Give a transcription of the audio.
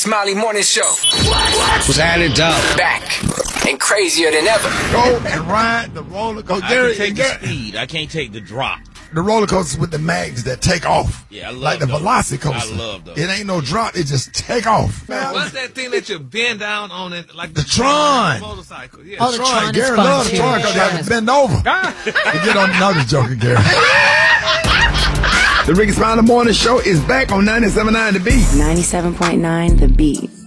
Smiley Morning Show. What's happening, dog? Back and crazier than ever. Go and ride the roller coaster. I can take the speed. I can't take the drop. The roller coasters with the mags that take off. Yeah, I love like the those. Velocicoaster. I love those. It ain't no drop. It just take off. What's that thing that you bend down on it like The Tron. motorcycle? Yeah. Oh, the Tron is Gary fun, loves the too. Tron because you have to bend over. You get on another joker, Gary. The Ricky Smiley Morning Show is back on 97.9 The Beat. 97.9 The Beat.